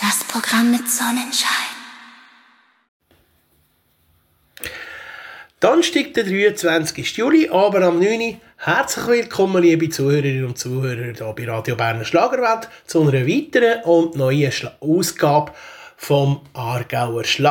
Das Programm mit Sonnenschein. Donnerstag, der 23. Juli, aber am 9. Uhr. Herzlich willkommen, liebe Zuhörerinnen und Zuhörer hier bei Radio Berner Schlagerwelt, zu einer weiteren und neuen Ausgabe vom Aargauer Schlager.